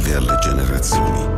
sopravvive alle generazioni.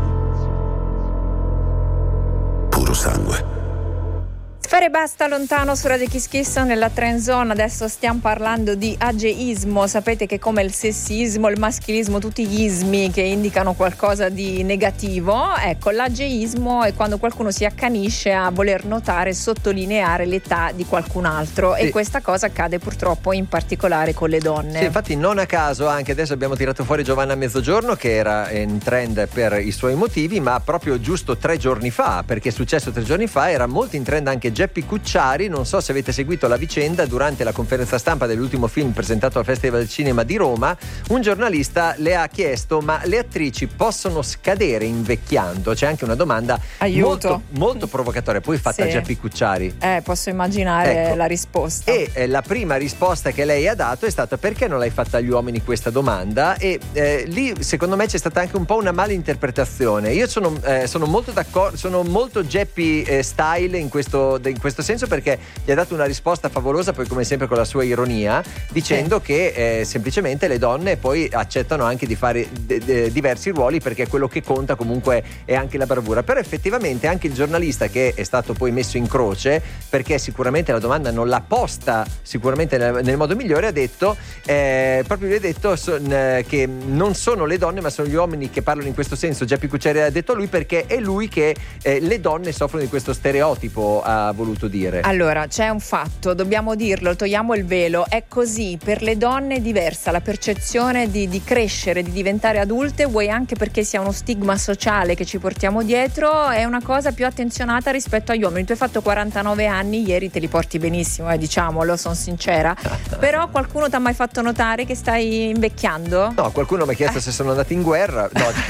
Puro sangue. Fare basta lontano su Radio Kiss Kiss nella Trend Zone. Adesso stiamo parlando di ageismo. Sapete che come il sessismo, il maschilismo, tutti gli ismi che indicano qualcosa di negativo, ecco, l'ageismo è quando qualcuno si accanisce a voler notare e sottolineare l'età di qualcun altro, sì. E questa cosa accade purtroppo in particolare con le donne. Sì, infatti non a caso anche adesso abbiamo tirato fuori Giovanna Mezzogiorno, che era in trend per i suoi motivi, ma proprio giusto 3 giorni fa, perché è successo 3 giorni fa, era molto in trend anche Geppi Cucciari. Non so se avete seguito la vicenda. Durante la conferenza stampa dell'ultimo film presentato al Festival del Cinema di Roma, un giornalista le ha chiesto: ma le attrici possono scadere invecchiando? C'è anche una domanda molto provocatoria, poi fatta a Geppi Cucciari. Posso immaginare la risposta. E la prima risposta che lei ha dato è stata: perché non l'hai fatta agli uomini questa domanda? E lì secondo me c'è stata anche un po' una mala interpretazione. Io sono molto d'accordo, sono molto Geppi style in questo senso, perché gli ha dato una risposta favolosa, poi come sempre con la sua ironia, dicendo che semplicemente le donne poi accettano anche di fare diversi ruoli, perché quello che conta comunque è anche la bravura. Però effettivamente anche il giornalista, che è stato poi messo in croce perché sicuramente la domanda non l'ha posta sicuramente nel modo migliore, ha detto proprio lui ha detto che non sono le donne ma sono gli uomini che parlano in questo senso. Geppi Cucciari ha detto a lui, perché è lui che le donne soffrono di questo stereotipo, ha voluto dire. Allora, c'è un fatto, dobbiamo dirlo, togliamo il velo, è così, per le donne è diversa la percezione di crescere, di diventare adulte, vuoi anche perché sia uno stigma sociale che ci portiamo dietro, è una cosa più attenzionata rispetto agli uomini. Tu hai fatto 49 anni, ieri te li porti benissimo, diciamolo, sono sincera, però qualcuno ti ha mai fatto notare che stai invecchiando? No, qualcuno mi ha chiesto se sono andato in guerra.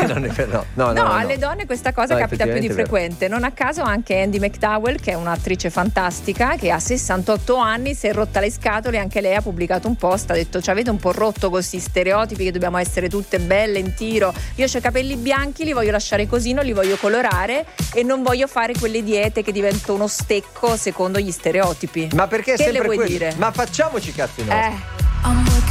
No, alle donne questa cosa capita più di frequente. Non a caso anche Andie MacDowell, che è un'attrice fantastica, che ha 68 anni, si è rotta le scatole, anche lei ha pubblicato un post, ha detto: ci avete un po' rotto con questi stereotipi che dobbiamo essere tutte belle in tiro, io ho i capelli bianchi, li voglio lasciare così, non li voglio colorare e non voglio fare quelle diete che divento uno stecco secondo gli stereotipi. Ma perché che sempre le vuoi quello? dire? Ma facciamoci cazzi nostri.